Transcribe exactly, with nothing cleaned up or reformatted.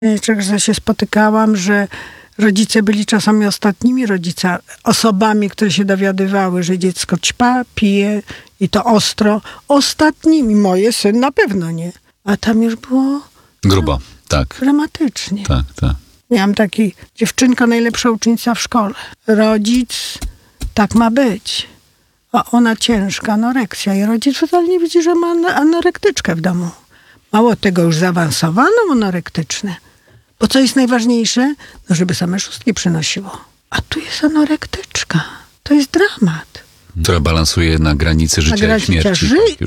Czegoś się spotykałam, że rodzice byli czasami ostatnimi rodzicami, osobami, które się dowiadywały, że dziecko ćpa, pije i to ostro. Ostatnimi. Moje syn na pewno nie. A tam już było... Grubo, tak. Dramatycznie. Tak, tak. Miałam taki, dziewczynka najlepsza uczennica w szkole. Rodzic, tak ma być. A ona ciężka, anoreksja. I rodzic wcale nie widzi, że ma anorektyczkę w domu. Mało tego, już zaawansowaną anorektyczne. Bo co jest najważniejsze? No, żeby same szóstki przynosiło. A tu jest anorektyczka. To jest dramat. Która balansuje na granicy życia na i śmierci. Ży-